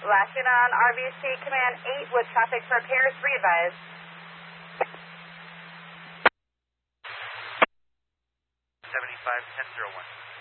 Lashing on RBC Command 8 with traffic for repairs, re-advised. 75-1001.